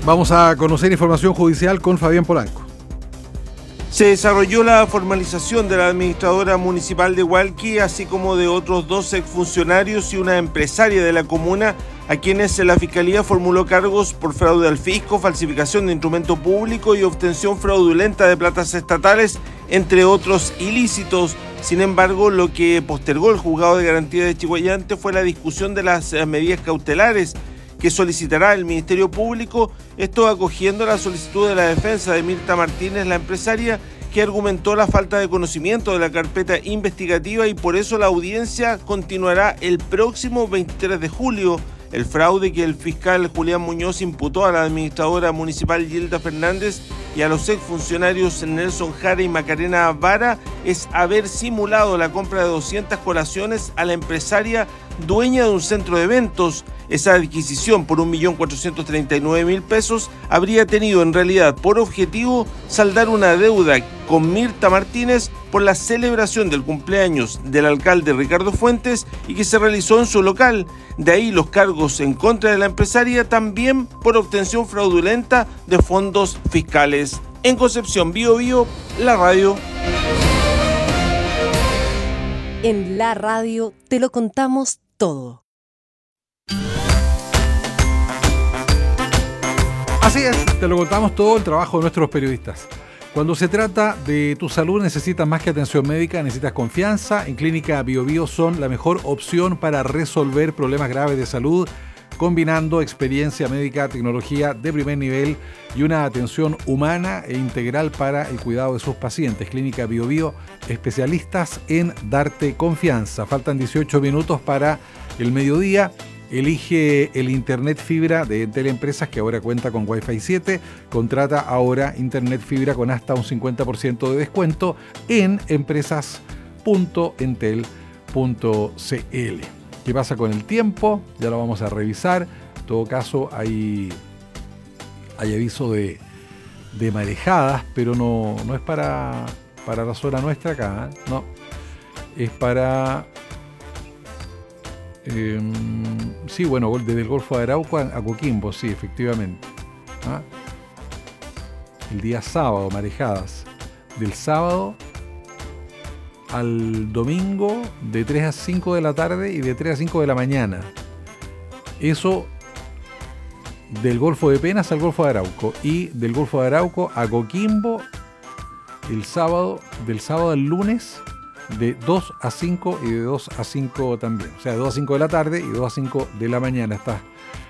Vamos a conocer información judicial con Fabián Polanco. Se desarrolló la formalización de la administradora municipal de Hualqui, así como de otros 2 exfuncionarios y una empresaria de la comuna, a quienes la Fiscalía formuló cargos por fraude al fisco, falsificación de instrumento público y obtención fraudulenta de platas estatales, entre otros ilícitos. Sin embargo, lo que postergó el Juzgado de Garantía de Chiguayante fue la discusión de las medidas cautelares que solicitará el Ministerio Público, esto acogiendo la solicitud de la defensa de Mirta Martínez, la empresaria, que argumentó la falta de conocimiento de la carpeta investigativa y por eso la audiencia continuará el próximo 23 de julio. El fraude que el fiscal Julián Muñoz imputó a la administradora municipal Gilda Fernández y a los exfuncionarios Nelson Jara y Macarena Vara es haber simulado la compra de 200 colaciones a la empresaria dueña de un centro de eventos. Esa adquisición por 1.439.000 pesos habría tenido en realidad por objetivo saldar una deuda con Mirta Martínez por la celebración del cumpleaños del alcalde Ricardo Fuentes y que se realizó en su local. De ahí los cargos en contra de la empresaria, también por obtención fraudulenta de fondos fiscales. En Concepción, Biobío, la radio. En la radio te lo contamos todo. Así es, te lo contamos todo, el trabajo de nuestros periodistas. Cuando se trata de tu salud necesitas más que atención médica, necesitas confianza. En Clínica Biobío son la mejor opción para resolver problemas graves de salud, combinando experiencia médica, tecnología de primer nivel y una atención humana e integral para el cuidado de sus pacientes. Clínica Biobío, especialistas en darte confianza. Faltan 18 minutos para el mediodía. Elige el Internet Fibra de Entel Empresas, que ahora cuenta con Wi-Fi 7. Contrata ahora Internet Fibra con hasta un 50% de descuento en empresas.entel.cl. ¿Qué pasa con el tiempo? Ya lo vamos a revisar. En todo caso, hay aviso de marejadas, pero no es para la zona nuestra acá, ¿eh? No, es para... sí, bueno, desde el Golfo de Arauco a Coquimbo, sí, efectivamente. ¿Ah? El día sábado, marejadas. Del sábado al domingo de 3 a 5 de la tarde y de 3 a 5 de la mañana. Eso del Golfo de Penas al Golfo de Arauco. Y del Golfo de Arauco a Coquimbo el sábado, del sábado al lunes, de 2 a 5 y de 2 a 5 también. O sea, de 2 a 5 de la tarde y 2 a 5 de la mañana. Está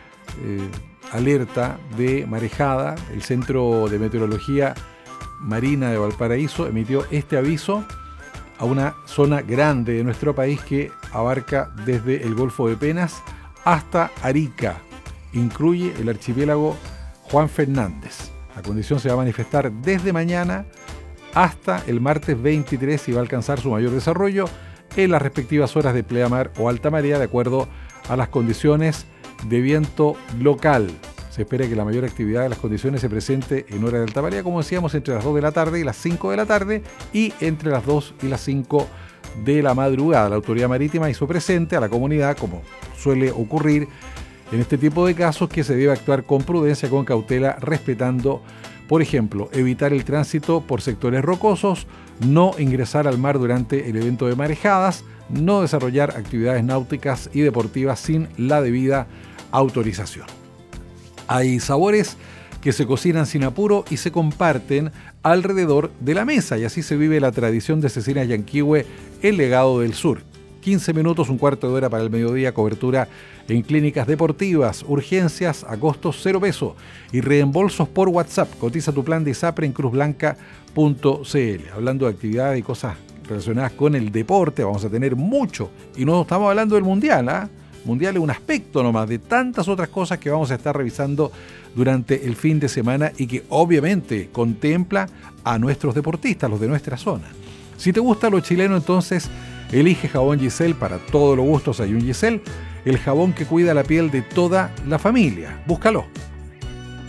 alerta de marejada. El Centro de Meteorología Marina de Valparaíso emitió este aviso a una zona grande de nuestro país que abarca desde el Golfo de Penas hasta Arica. Incluye el archipiélago Juan Fernández. La condición se va a manifestar desde mañana hasta el martes 23 y va a alcanzar su mayor desarrollo en las respectivas horas de pleamar o alta marea, de acuerdo a las condiciones de viento local. Se espera que la mayor actividad de las condiciones se presente en horas de alta marea, como decíamos, entre las 2 de la tarde y las 5 de la tarde y entre las 2 y las 5 de la madrugada. La autoridad marítima hizo presente a la comunidad, como suele ocurrir en este tipo de casos, que se debe actuar con prudencia, con cautela, respetando, por ejemplo, evitar el tránsito por sectores rocosos, no ingresar al mar durante el evento de marejadas, no desarrollar actividades náuticas y deportivas sin la debida autorización. Hay sabores que se cocinan sin apuro y se comparten alrededor de la mesa, y así se vive la tradición de Cecinas Yanquihue, el legado del sur. 15 minutos, un cuarto de hora para el mediodía, cobertura en clínicas deportivas, urgencias a costos 0 pesos y reembolsos por WhatsApp. Cotiza tu plan de ISAPRE en cruzblanca.cl. Hablando de actividades y cosas relacionadas con el deporte, vamos a tener mucho, y no estamos hablando del Mundial, ¿ah? Mundial es un aspecto nomás de tantas otras cosas que vamos a estar revisando durante el fin de semana y que obviamente contempla a nuestros deportistas, los de nuestra zona. Si te gusta lo chileno, entonces elige jabón Giselle. Para todos los gustos hay un Giselle, el jabón que cuida la piel de toda la familia. Búscalo.